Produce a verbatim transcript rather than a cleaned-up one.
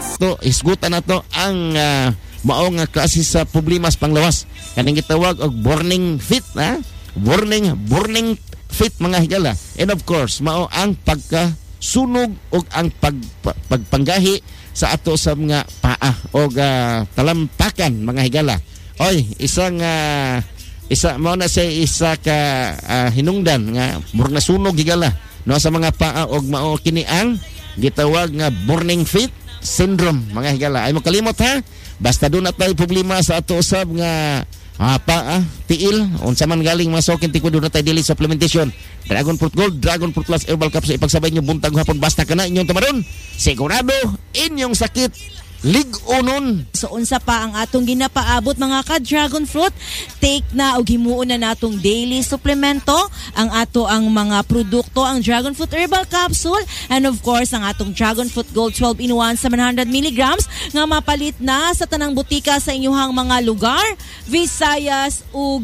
To isgutan na to ang uh, mao nga klase sa problema sa panglawas. Kaning gitawag og burning feet, ha? Burning, burning feet mga higala. And of course, mao ang pagkasunog og ang pag, pag, pagpanggahi sa ato sa mga paa o uh, talampakan mga higala. Oy, isang uh, isa mao na say isa ka uh, hinungdan nga murag nasunog higala no sa mga paa og mao kini ang gitawag nga burning feet syndrome mga higala. Ay mo kalimot ha. Basta doon na tayo problema sa ato usab nga ah, paa, tiil, unsa man galing masokin tikod doon na tayo dili supplementation. Dragon Fruit Gold, Dragon Fruit Plus Herbal Cup sa ipagsabay nyo buntag hapon basta ka na inyong tamaron. Sigurado, inyong sakit lig-onon. So unsa pa ang atong ginapaabot mga ka-dragon fruit? Take na og himuon na natong daily suplemento, ang ato ang mga produkto, ang Dragon Fruit Herbal Capsule, and of course ang atong Dragon Fruit Gold twelve in one seven hundred milligrams nga mapalit na sa tanang butika sa inyong mga lugar, Visayas ug